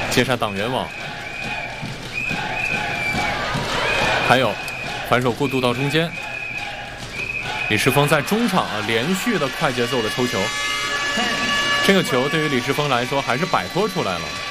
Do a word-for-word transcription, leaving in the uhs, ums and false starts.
接杀挡圆网，还有反手过渡到中间。李世峰在中场啊连续的快节奏的抽球，这个球对于李世峰来说还是摆脱出来了。